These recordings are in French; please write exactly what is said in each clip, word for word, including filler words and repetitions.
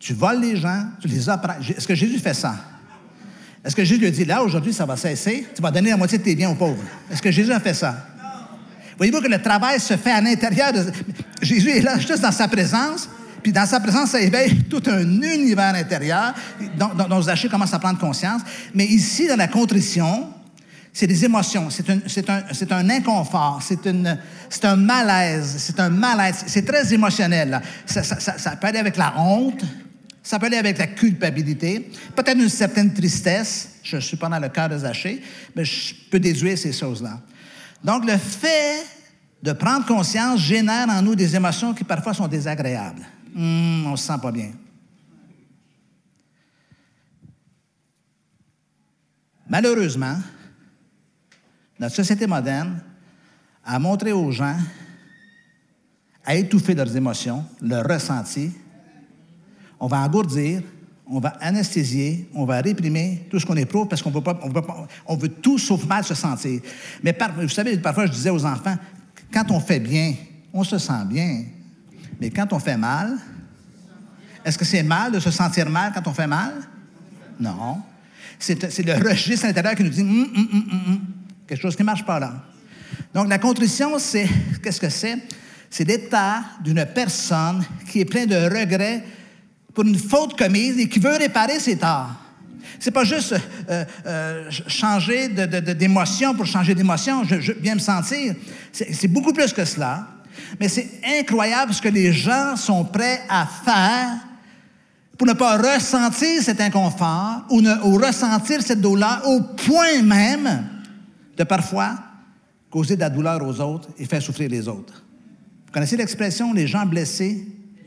Tu voles les gens, tu les apprends. Est-ce que Jésus fait ça? Est-ce que Jésus lui dit, là, aujourd'hui, ça va cesser, tu vas donner la moitié de tes biens aux pauvres? Est-ce que Jésus a fait ça? Voyez-vous que le travail se fait à l'intérieur de... Jésus est là juste dans sa présence, puis dans sa présence, ça éveille tout un univers intérieur dont, dont, dont Zachée commence à prendre conscience. Mais ici, dans la contrition, c'est des émotions, c'est un, c'est un, c'est un inconfort, c'est, une, c'est un malaise, c'est un malaise, c'est très émotionnel. Là. Ça, ça, ça, ça peut aller avec la honte, ça peut aller avec la culpabilité, peut-être une certaine tristesse. Je ne suis pas dans le cœur de Zachée, mais je peux déduire ces choses-là. Donc, le fait de prendre conscience génère en nous des émotions qui parfois sont désagréables. Hum, on ne se sent pas bien. Malheureusement, notre société moderne a montré aux gens à étouffer leurs émotions, leurs ressentis. On va engourdir, on va anesthésier, on va réprimer tout ce qu'on éprouve parce qu'on veut pas, on veut pas, on veut tout sauf mal se sentir. Mais par, vous savez, parfois je disais aux enfants, quand on fait bien, on se sent bien. Mais quand on fait mal, est-ce que c'est mal de se sentir mal quand on fait mal? Non. C'est, c'est le registre intérieur qui nous dit hum, hum, hum, hum, hum. Quelque chose qui ne marche pas là. Donc, la contrition, c'est, qu'est-ce que c'est? C'est l'état d'une personne qui est plein de regrets pour une faute commise et qui veut réparer ses torts. C'est pas juste euh, euh, changer de, de, de, d'émotion pour changer d'émotion, je, je bien me sentir. C'est, c'est beaucoup plus que cela. Mais c'est incroyable ce que les gens sont prêts à faire pour ne pas ressentir cet inconfort ou, ne, ou ressentir cette douleur au point même de parfois causer de la douleur aux autres et faire souffrir les autres. Vous connaissez l'expression « les gens blessés ».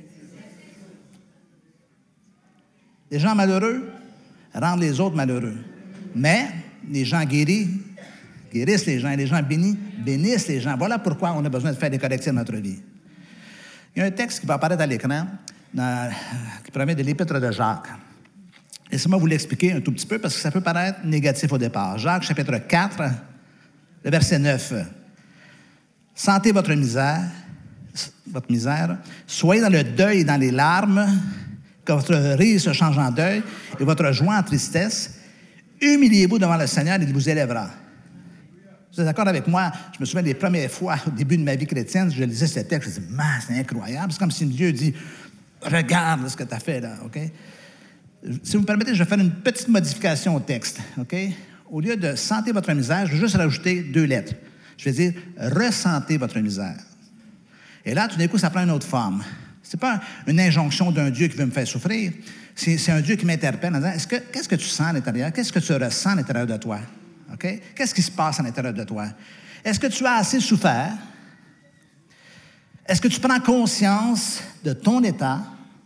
Les gens malheureux rendent les autres malheureux. Mais les gens guéris guérissent les gens et les gens bénis bénissent les gens. Voilà pourquoi on a besoin de faire des correctifs dans notre vie. Il y a un texte qui va apparaître à l'écran dans, qui provient de l'Épître de Jacques. Laissez-moi vous l'expliquer un tout petit peu parce que ça peut paraître négatif au départ. Jacques, chapitre quatre, le verset neuf. « Sentez votre misère, votre misère, soyez dans le deuil et dans les larmes, que votre rire se change en deuil et votre joie en tristesse. Humiliez-vous devant le Seigneur et il vous élèvera. » Vous êtes d'accord avec moi? Je me souviens des premières fois, au début de ma vie chrétienne, je lisais ce texte, je disais, « c'est incroyable. » C'est comme si Dieu dit, « Regarde ce que tu as fait là. » OK? Si vous me permettez, je vais faire une petite modification au texte. OK? Au lieu de « sentez votre misère », je vais juste rajouter deux lettres. Je vais dire « ressentez votre misère ». Et là, tout d'un coup, ça prend une autre forme. Ce n'est pas une injonction d'un Dieu qui veut me faire souffrir. C'est, c'est un Dieu qui m'interpelle en disant, Est-ce que, qu'est-ce que tu sens à l'intérieur? Qu'est-ce que tu ressens à l'intérieur de toi? Okay? Qu'est-ce qui se passe à l'intérieur de toi? Est-ce que tu as assez souffert? Est-ce que tu prends conscience de ton état?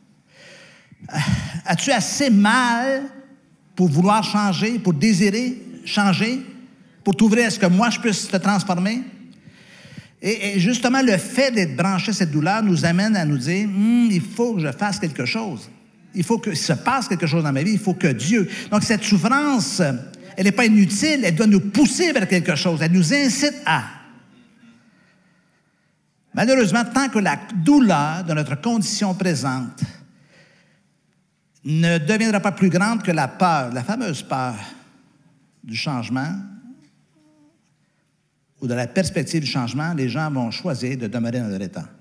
As-tu assez mal pour vouloir changer, pour désirer changer, pour t'ouvrir à ce que moi, je puisse te transformer? Et, et justement, le fait d'être branché à cette douleur nous amène à nous dire, hm, il faut que je fasse quelque chose. Il faut que se passe quelque chose dans ma vie. Il faut que Dieu... Donc, cette souffrance, elle n'est pas inutile. Elle doit nous pousser vers quelque chose. Elle nous incite à... Malheureusement, tant que la douleur de notre condition présente ne deviendra pas plus grande que la peur, la fameuse peur du changement ou de la perspective du changement, les gens vont choisir de demeurer dans leur état.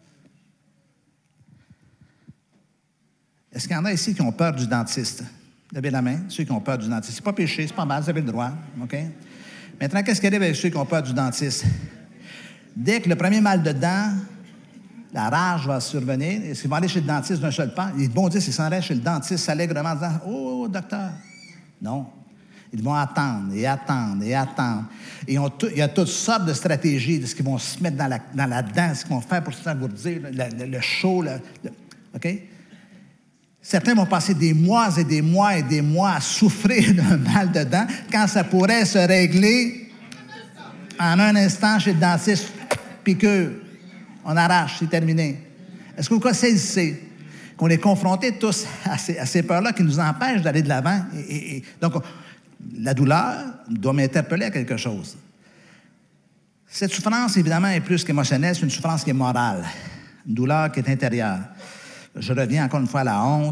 Est-ce qu'il y en a ici qui ont peur du dentiste? Levez la main, ceux qui ont peur du dentiste. C'est pas péché, c'est pas mal, vous avez le droit. OK? Maintenant, qu'est-ce qui arrive avec ceux qui ont peur du dentiste? Dès que le premier mal de dent, la rage va survenir, est-ce qu'ils vont aller chez le dentiste d'un seul pas? Ils vont dire, s'ils s'en allaient chez le dentiste allègrement en disant, « Oh, docteur! » Non. Ils vont attendre et attendre et attendre. Et on, il y a toutes sortes de stratégies de ce qu'ils vont se mettre dans la, dans la dent, ce qu'ils vont faire pour s'engourdir, le, le, le chaud. Le, le, OK? Certains vont passer des mois et des mois et des mois à souffrir d'un mal de dent quand ça pourrait se régler en un instant chez le dentiste. Piqûre. On arrache, c'est terminé. Est-ce que vous saisissez qu'on est confrontés tous à ces, à ces peurs-là qui nous empêchent d'aller de l'avant? Et, et, et, donc, la douleur doit m'interpeller à quelque chose. Cette souffrance, évidemment, est plus qu'émotionnelle, c'est une souffrance qui est morale, une douleur qui est intérieure. Je reviens encore une fois à la honte.